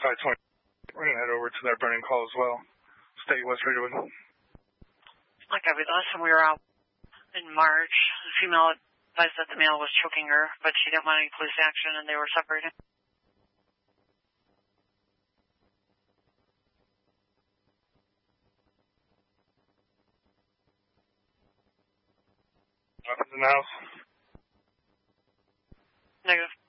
520. We're going to head over to that burning call as well. State West Radio. Okay, the last time we were out in March, the female advised that the male was choking her, but she didn't want any police action and they were separated. Nothing's in the house? Negative.